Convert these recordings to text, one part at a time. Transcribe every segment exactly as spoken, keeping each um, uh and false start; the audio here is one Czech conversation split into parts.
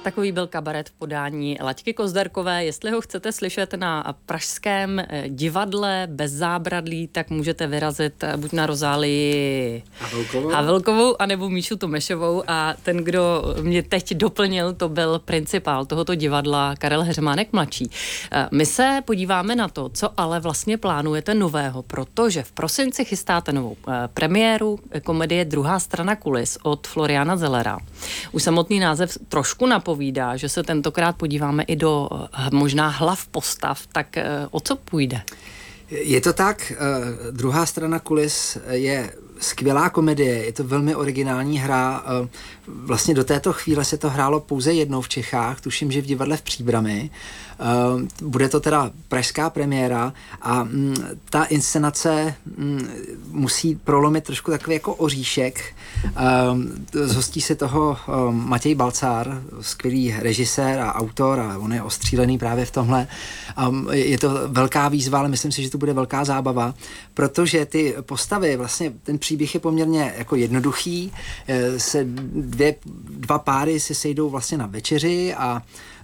Takový byl kabaret v podání Laďky Kozderkové. Jestli ho chcete slyšet na pražském divadle bez zábradlí, tak můžete vyrazit buď na Rozálii Havelkovou, Havelkovou anebo Míšu Tomešovou. A ten, kdo mě teď doplnil, to byl principál tohoto divadla Karel Heřmánek mladší. My se podíváme na to, co ale vlastně plánujete nového, protože v prosinci chystáte novou premiéru komedie Druhá strana kulis od Floriana Zellera. Už samotný název trošku napovídá, že se tentokrát podíváme i do možná hlav postav, tak o co půjde? Je to tak, Druhá strana kulis je skvělá komedie, je to velmi originální hra. Vlastně do této chvíle se to hrálo pouze jednou v Čechách, tuším, že v divadle v Příbrami. Bude to teda pražská premiéra a ta inscenace musí prolomit trošku takový jako oříšek. Zhostí se toho Matěj Balcar, skvělý režisér a autor, a on je ostřílený právě v tomhle. Je to velká výzva, ale myslím si, že to bude velká zábava, protože ty postavy, vlastně ten příběh je poměrně jako jednoduchý, se dvě, dva páry se sejdou vlastně na večeři a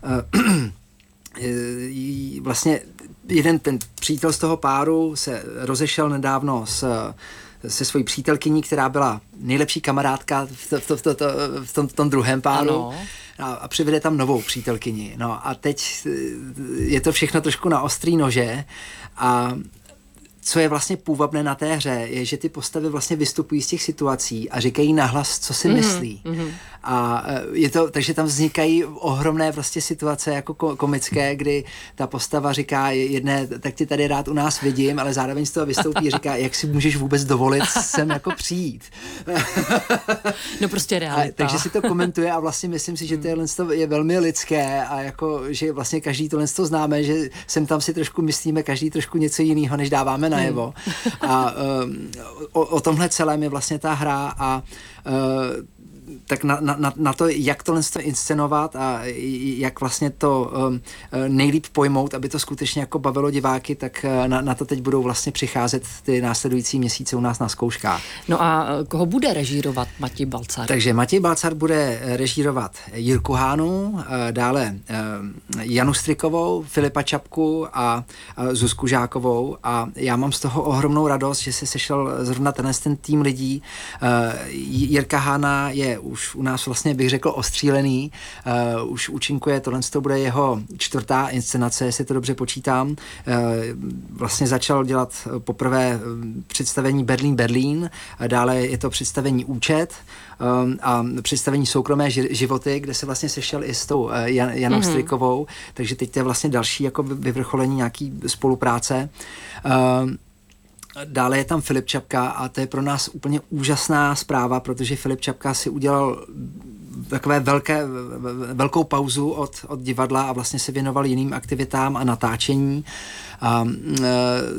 vlastně jeden ten přítel z toho páru se rozešel nedávno s, se svojí přítelkyní, která byla nejlepší kamarádka v, to, v, to, v, to, v, tom, v tom druhém páru. Ano. A, a přivede tam novou přítelkyni. No a teď je to všechno trošku na ostrý nože a co je vlastně půvabné na té hře, je, že ty postavy vlastně vystupují z těch situací a říkají nahlas, co si mm-hmm. myslí. Mm-hmm. A je to, takže tam vznikají ohromné prostě situace jako komické, kdy ta postava říká jedné, tak tě tady rád u nás vidím, ale zároveň z toho vystoupí a říká, jak si můžeš vůbec dovolit sem jako přijít. No prostě realita. A, takže si to komentuje a vlastně myslím si, že to je velmi lidské a jako, že vlastně každý tohle to známe, že sem tam si trošku myslíme, každý trošku něco jiného, než dáváme najevo. A um, o, o tomhle celém je vlastně ta hra a uh, tak na, na, na to, jak tohle to inscenovat a jak vlastně to um, nejlíp pojmout, aby to skutečně jako bavilo diváky, tak na, na to teď budou vlastně přicházet ty následující měsíce u nás na zkouškách. No a koho bude režírovat Matěj Balcar? Takže Matěj Balcar bude režírovat Jirku Hánu, dále Janu Strikovou, Filipa Čapku a Zuzku Žákovou a já mám z toho ohromnou radost, že se sešel zrovna ten, ten tým lidí. Jirka Hána je už u nás vlastně bych řekl ostřílený, uh, už účinkuje, tohle to bude jeho čtvrtá inscenace, jestli to dobře počítám. Uh, vlastně začal dělat poprvé představení Berlín Berlín, dále je to představení Účet um, a představení Soukromé životy, kde se vlastně sešel i s tou uh, Jan, Janou mm-hmm. Strikovou, takže teď to je vlastně další jako vyvrcholení nějaký spolupráce. Uh, Dále je tam Filip Čapka a to je pro nás úplně úžasná zpráva, protože Filip Čapka si udělal takové velké, velkou pauzu od, od divadla a vlastně se věnoval jiným aktivitám a natáčení. A, e,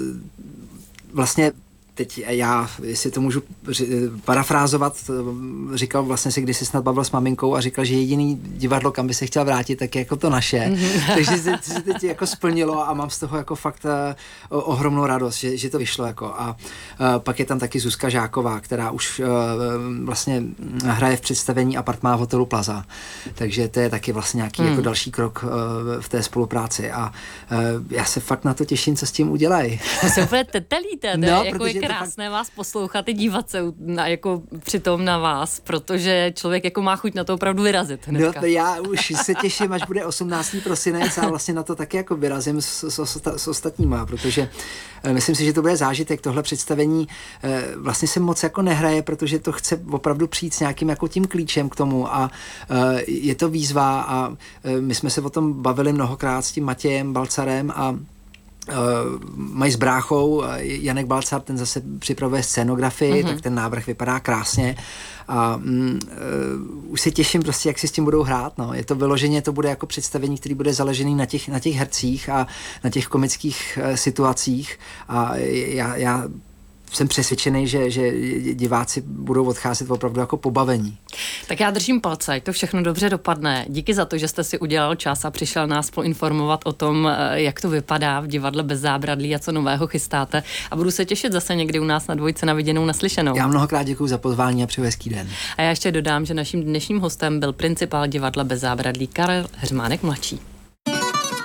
vlastně teď já, jestli to můžu parafrázovat, říkal vlastně si, když se snad bavil s maminkou a říkal, že jediný divadlo, kam by se chtěl vrátit, tak je jako to naše. Mm-hmm. Takže se, se teď jako splnilo a mám z toho jako fakt uh, ohromnou radost, že, že to vyšlo. Jako. A uh, pak je tam taky Zuzka Žáková, která už uh, vlastně hraje v představení Apartmá v hotelu Plaza. Takže to je taky vlastně nějaký mm. jako další krok uh, v té spolupráci. A uh, já se fakt na to těším, co s tím udělají. To se úplně tetelíte, no, jako je krásné fakt vás poslouchat i dívat se na, jako přitom na vás, protože člověk jako má chuť na to opravdu vyrazit hnedka. No to já už se těším, až bude osmnáctého prosince a vlastně na to taky jako vyrazím s, s, s ostatníma, protože myslím si, že to bude zážitek. Tohle představení vlastně se moc jako nehraje, protože to chce opravdu přijít s nějakým jako tím klíčem k tomu a je to výzva a my jsme se o tom bavili mnohokrát s tím Matějem Balcarem a Uh, mají s bráchou, Janek Balcar, ten zase připravuje scénografii, mm-hmm. tak ten návrh vypadá krásně a um, uh, už se těším prostě, jak si s tím budou hrát, no. Je to vyloženě, to bude jako představení, který bude založený na těch, na těch hercích a na těch komických uh, situacích a já, já jsem přesvědčený, že, že diváci budou odcházet opravdu jako pobavení. Tak já držím palce, ať to všechno dobře dopadne. Díky za to, že jste si udělal čas a přišel nás poinformovat o tom, jak to vypadá v divadle Bez zábradlí a co nového chystáte. A budu se těšit zase někdy u nás na Dvojce na viděnou, naslyšenou. Já mnohokrát děkuji za pozvání a přeji hezký den. A já ještě dodám, že naším dnešním hostem byl principál divadla Bez zábradlí Karel Heřmánek mladší.